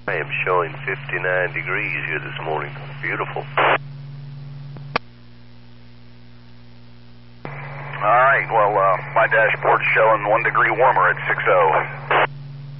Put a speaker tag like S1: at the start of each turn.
S1: I am showing 59 degrees here this morning. Beautiful.
S2: All right, well, my dashboard's showing 1 degree warmer at 6:00.